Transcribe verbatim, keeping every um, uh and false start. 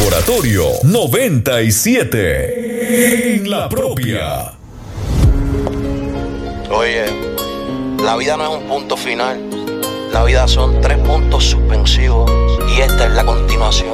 Laboratorio noventa y siete. En la propia. Oye, la vida no es un punto final. La vida son tres puntos suspensivos y esta es la continuación.